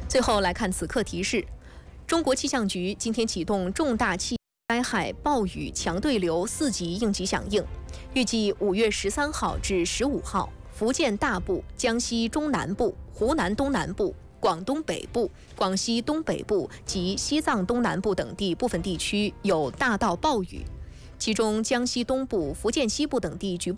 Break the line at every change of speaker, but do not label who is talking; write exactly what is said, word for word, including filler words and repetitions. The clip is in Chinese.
最后来看此刻提示：中国气象局今天启动重大气灾害暴雨强对流四级应急响应，预计五月十三号至十五号，福建大部、江西中南部、湖南东南部、广东北部、广西东北部及西藏东南部等地部分地区有大到暴雨，其中江西东部、福建西部等地局部